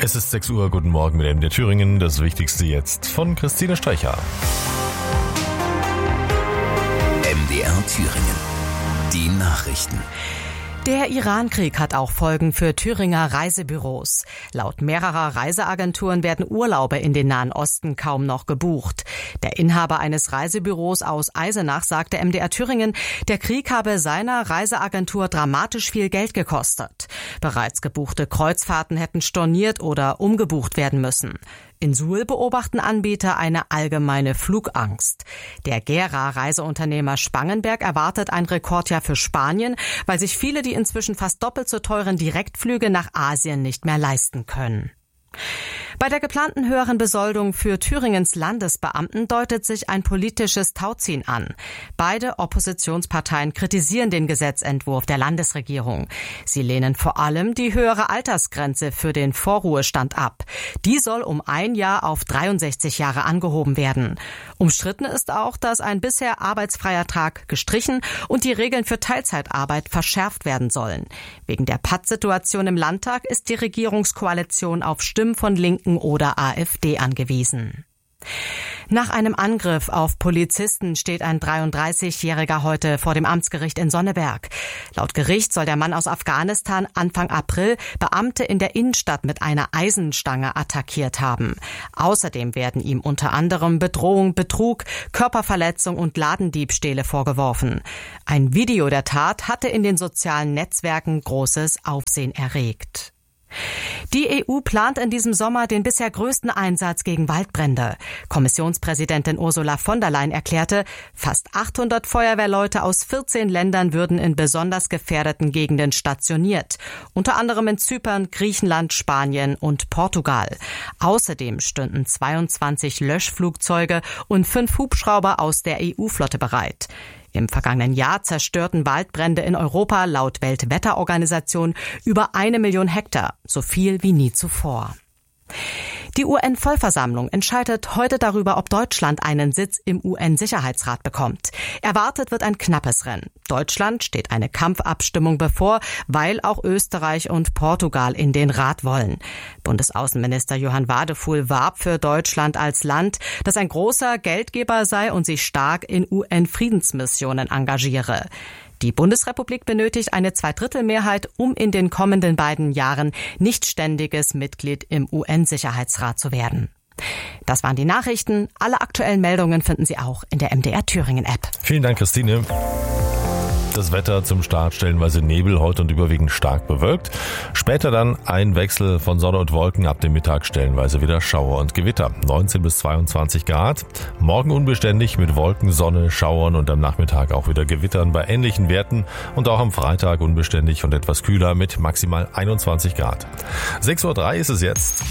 Es ist 6 Uhr, guten Morgen mit MDR Thüringen. Das Wichtigste jetzt von Christine Streicher. MDR Thüringen. Die Nachrichten. Der Iran-Krieg hat auch Folgen für Thüringer Reisebüros. Laut mehrerer Reiseagenturen werden Urlaube in den Nahen Osten kaum noch gebucht. Der Inhaber eines Reisebüros aus Eisenach sagte MDR Thüringen, der Krieg habe seiner Reiseagentur dramatisch viel Geld gekostet. Bereits gebuchte Kreuzfahrten hätten storniert oder umgebucht werden müssen. In Suhl beobachten Anbieter eine allgemeine Flugangst. Der Gera-Reiseunternehmer Spangenberg erwartet ein Rekordjahr für Spanien, weil sich viele die inzwischen fast doppelt so teuren Direktflüge nach Asien nicht mehr leisten können. Bei der geplanten höheren Besoldung für Thüringens Landesbeamten deutet sich ein politisches Tauziehen an. Beide Oppositionsparteien kritisieren den Gesetzentwurf der Landesregierung. Sie lehnen vor allem die höhere Altersgrenze für den Vorruhestand ab. Die soll um 1 Jahr auf 63 Jahre angehoben werden. Umstritten ist auch, dass ein bisher arbeitsfreier Tag gestrichen und die Regeln für Teilzeitarbeit verschärft werden sollen. Wegen der Pattsituation im Landtag ist die Regierungskoalition auf Stimmen von Linken oder AfD angewiesen. Nach einem Angriff auf Polizisten steht ein 33-Jähriger heute vor dem Amtsgericht in Sonneberg. Laut Gericht soll der Mann aus Afghanistan Anfang April Beamte in der Innenstadt mit einer Eisenstange attackiert haben. Außerdem werden ihm unter anderem Bedrohung, Betrug, Körperverletzung und Ladendiebstähle vorgeworfen. Ein Video der Tat hatte in den sozialen Netzwerken großes Aufsehen erregt. Die EU plant in diesem Sommer den bisher größten Einsatz gegen Waldbrände. Kommissionspräsidentin Ursula von der Leyen erklärte, fast 800 Feuerwehrleute aus 14 Ländern würden in besonders gefährdeten Gegenden stationiert. Unter anderem in Zypern, Griechenland, Spanien und Portugal. Außerdem stünden 22 Löschflugzeuge und 5 Hubschrauber aus der EU-Flotte bereit. Im vergangenen Jahr zerstörten Waldbrände in Europa laut Weltwetterorganisation über 1 Million Hektar, so viel wie nie zuvor. Die UN-Vollversammlung entscheidet heute darüber, ob Deutschland einen Sitz im UN-Sicherheitsrat bekommt. Erwartet wird ein knappes Rennen. Deutschland steht eine Kampfabstimmung bevor, weil auch Österreich und Portugal in den Rat wollen. Bundesaußenminister Johann Wadefuhl warb für Deutschland als Land, das ein großer Geldgeber sei und sich stark in UN-Friedensmissionen engagiere. Die Bundesrepublik benötigt eine Zweidrittelmehrheit, um in den kommenden beiden Jahren nicht ständiges Mitglied im UN-Sicherheitsrat zu werden. Das waren die Nachrichten. Alle aktuellen Meldungen finden Sie auch in der MDR Thüringen-App. Vielen Dank, Christine. Das Wetter zum Start stellenweise Nebel, heute und überwiegend stark bewölkt. Später dann ein Wechsel von Sonne und Wolken, ab dem Mittag stellenweise wieder Schauer und Gewitter. 19 bis 22 Grad. Morgen unbeständig mit Wolken, Sonne, Schauern und am Nachmittag auch wieder Gewittern bei ähnlichen Werten. Und auch am Freitag unbeständig und etwas kühler mit maximal 21 Grad. 6.03 Uhr ist es jetzt.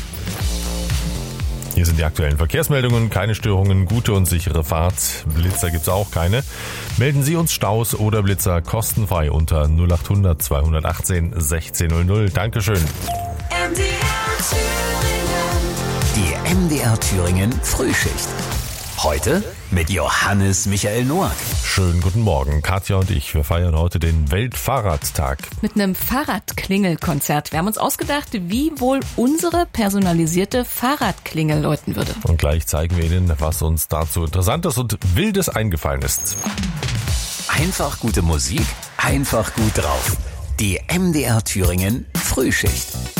Hier sind die aktuellen Verkehrsmeldungen. Keine Störungen, gute und sichere Fahrt. Blitzer gibt's auch keine. Melden Sie uns Staus oder Blitzer kostenfrei unter 0800 218 1600. Dankeschön. Die MDR Thüringen Frühschicht. Heute mit Johannes Michael Noack. Schönen guten Morgen. Katja und ich, wir feiern heute den Weltfahrradtag. Mit einem Fahrradklingelkonzert. Wir haben uns ausgedacht, wie wohl unsere personalisierte Fahrradklingel läuten würde. Und gleich zeigen wir Ihnen, was uns dazu Interessantes und Wildes eingefallen ist. Einfach gute Musik, einfach gut drauf. Die MDR Thüringen Frühschicht.